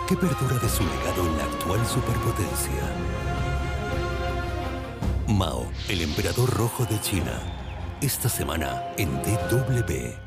¿Qué perdura de su legado en la actual superpotencia? Mao, el emperador rojo de China. Esta semana en DW.